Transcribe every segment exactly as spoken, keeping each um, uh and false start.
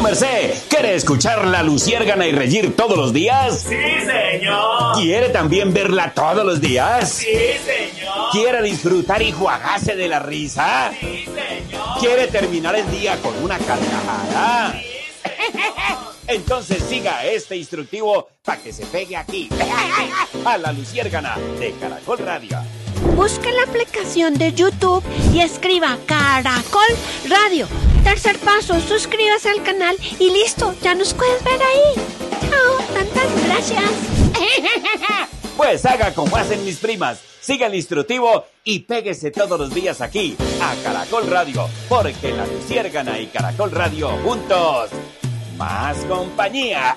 merced, ¿quiere escuchar La Luciérgana y reír todos los días? ¡Sí, señor! ¿Quiere también verla todos los días? ¡Sí, señor! ¿Quiere disfrutar y juagarse de la risa? ¡Sí, señor! ¿Quiere terminar el día con una carcajada? ¡Sí, señor! Entonces siga este instructivo para que se pegue aquí, a La Luciérgana de Caracol Radio. Busque la aplicación de YouTube y escriba Caracol Radio. Tercer paso, suscríbase al canal y listo, ya nos puedes ver ahí. Chao, tantas gracias. Pues haga como hacen mis primas, siga el instructivo y péguese todos los días aquí, a Caracol Radio, porque La Luciérgana y Caracol Radio juntos, más compañía.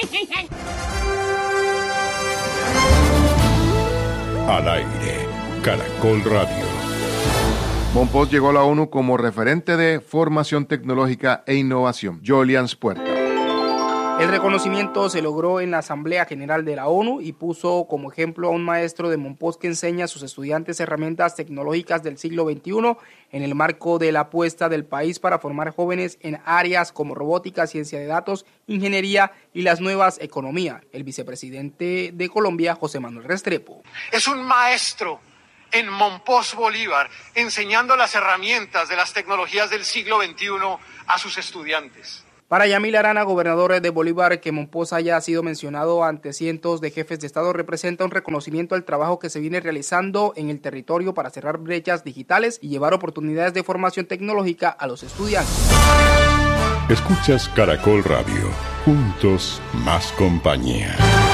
Al aire, Caracol Radio. Mompox llegó a la ONU como referente de formación tecnológica e innovación. Jolians Puerta. El reconocimiento se logró en la Asamblea General de la ONU y puso como ejemplo a un maestro de Mompox que enseña a sus estudiantes herramientas tecnológicas del siglo veintiuno en el marco de la apuesta del país para formar jóvenes en áreas como robótica, ciencia de datos, ingeniería y las nuevas economías. El vicepresidente de Colombia, José Manuel Restrepo. Es un maestro en Mompox Bolívar, enseñando las herramientas de las tecnologías del siglo veintiuno a sus estudiantes. Para Yamil Arana, gobernador de Bolívar, que Mompox haya sido mencionado ante cientos de jefes de Estado representa un reconocimiento al trabajo que se viene realizando en el territorio para cerrar brechas digitales y llevar oportunidades de formación tecnológica a los estudiantes. Escuchas Caracol Radio, juntos más compañía.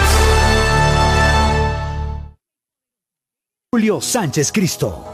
Julio Sánchez Cristo.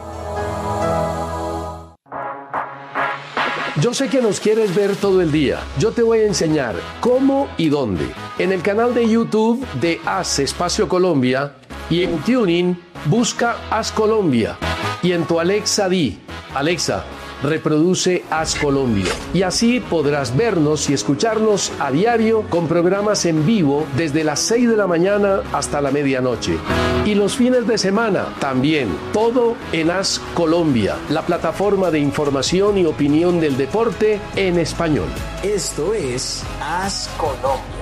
Yo sé que nos quieres ver todo el día. Yo te voy a enseñar cómo y dónde. En el canal de YouTube de Haz Espacio Colombia y en TuneIn busca Haz Colombia. Y en tu Alexa di, Alexa, reproduce Haz Colombia. Y así podrás vernos y escucharnos a diario con programas en vivo desde las seis de la mañana hasta la medianoche. Y los fines de semana también, todo en Haz Colombia, la plataforma de información y opinión del deporte en español. Esto es Haz Colombia.